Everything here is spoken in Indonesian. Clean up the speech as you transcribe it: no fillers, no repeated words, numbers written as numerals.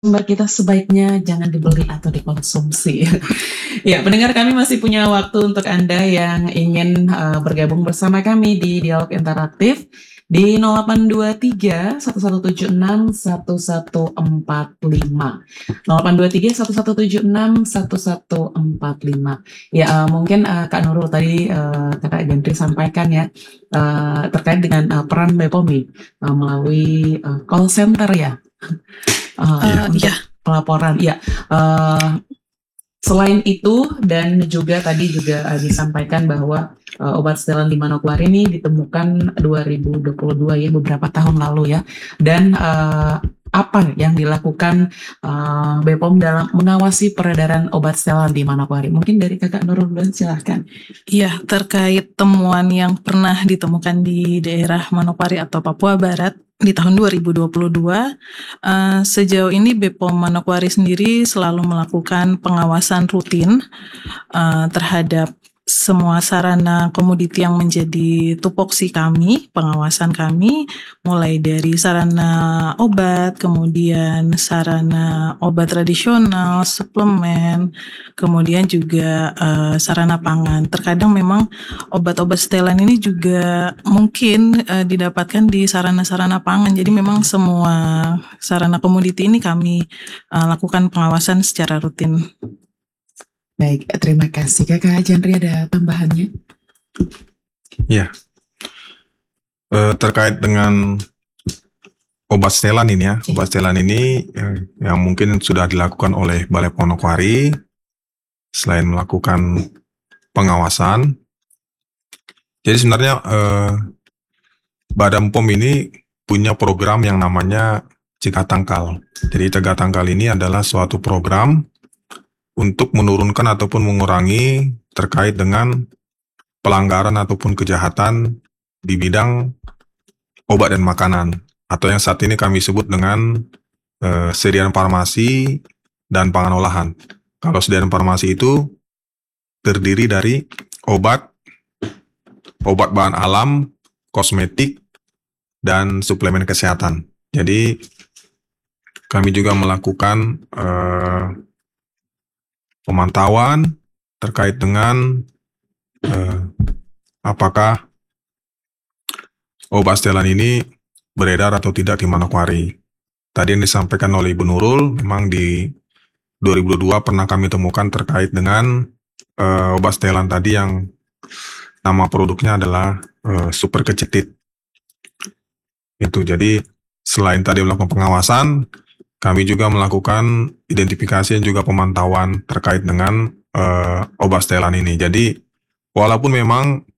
Sumber kita sebaiknya jangan dibeli atau dikonsumsi. Ya, pendengar, kami masih punya waktu untuk Anda yang ingin bergabung bersama kami di Dialog Interaktif di 0823 1176 1145. 0823 1176 1145. Ya, mungkin Kak Nurul tadi Kakak Gentri sampaikan ya terkait dengan peran BPOM melalui call center ya. Untuk Iya. pelaporan, ya. Selain itu dan juga tadi juga disampaikan bahwa obat setelan di Manokwari ini ditemukan 2022 ya, beberapa tahun lalu ya. Dan apa yang dilakukan BPOM dalam mengawasi peredaran obat setelan di Manokwari? Mungkin dari Kakak Nurul dulu, silahkan. Iya, terkait temuan yang pernah ditemukan di daerah Manokwari atau Papua Barat di tahun 2022, sejauh ini BPOM Manokwari sendiri selalu melakukan pengawasan rutin terhadap semua sarana komoditi yang menjadi tupoksi kami, pengawasan kami, mulai dari sarana obat, kemudian sarana obat tradisional, suplemen, kemudian juga sarana pangan. Terkadang memang obat-obat setelan ini juga mungkin didapatkan di sarana-sarana pangan. Jadi memang semua sarana komoditi ini kami lakukan pengawasan secara rutin. Baik, terima kasih. Kakak Jandri ada tambahannya? Ya, terkait dengan obat setelan ini ya, obat setelan ini yang mungkin sudah dilakukan oleh Balai Manokwari selain melakukan pengawasan. Jadi sebenarnya Badan POM ini punya program yang namanya Cegah Tangkal. Jadi Cegah Tangkal ini adalah suatu program untuk menurunkan ataupun mengurangi terkait dengan pelanggaran ataupun kejahatan di bidang obat dan makanan, atau yang saat ini kami sebut dengan sediaan farmasi dan pangan olahan. Kalau sediaan farmasi itu terdiri dari obat bahan alam, kosmetik, dan suplemen kesehatan. Jadi kami juga melakukan pemantauan terkait dengan apakah obat setelan ini beredar atau tidak di Manokwari. Tadi yang disampaikan oleh Ibu Nurul, memang di 2022 pernah kami temukan terkait dengan obat setelan tadi yang nama produknya adalah Super Kecetit. Itu, jadi selain tadi melakukan pengawasan, kami juga melakukan identifikasi dan juga pemantauan terkait dengan obat setelan ini. Jadi walaupun memang